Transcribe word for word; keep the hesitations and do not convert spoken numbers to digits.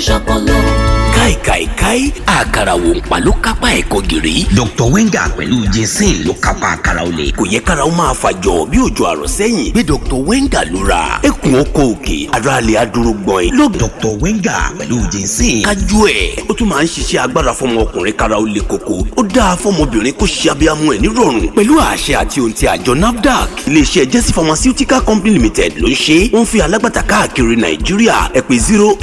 ṣọpọlọ. káìkàìkàì àkàrà wò ń pa ló kápá ẹ̀kọ́ gìrì. Doctor Wenga pẹ̀lú Jensen ló kápá àkàrà olè. kò yẹ kára ó máa fàjọ bí òjò àrọ̀ sẹ́yìn bí Doctor Wenga ló ra ẹkùn ọkọ òkè ara lè adúró gbọ̀n ẹ̀. Doctor Wenga pẹ̀lú Jensen. kájú ẹ̀ ó tún máa ń ṣiṣẹ́ agbára fọmọ ọkùnrin kára ó lè koko ó dáa fọmọbìnrin kó ṣe abiyamọ ẹ̀ nírọ̀rùn pẹ̀lú àṣẹ àti ohun ti àjọ NAFDAC. iléeṣẹ́ Jesse Pharmaceutical Company Limited ló ń ṣe. wọ́n fi alágbàtà káàkiri Nàìjíríà ẹ pè zero